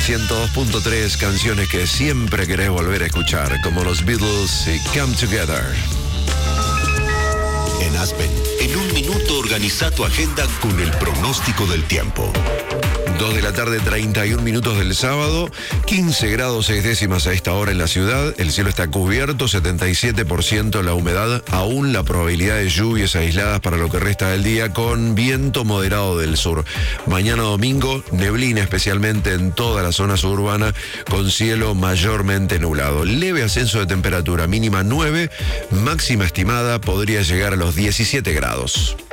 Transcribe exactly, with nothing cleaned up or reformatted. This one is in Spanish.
ciento dos punto tres, canciones que siempre querés volver a escuchar, como los Beatles y Come Together. En Aspen, en un minuto organiza tu agenda con el pronóstico del tiempo. dos de la tarde, treinta y un minutos del sábado, quince grados seis décimas a esta hora en la ciudad, el cielo está cubierto, setenta y siete por ciento la humedad, aún la probabilidad de lluvias aisladas para lo que resta del día con viento moderado del sur. Mañana domingo, neblina especialmente en toda la zona suburbana con cielo mayormente nublado. Leve ascenso de temperatura, mínima nueve, máxima estimada podría llegar a los diecisiete grados.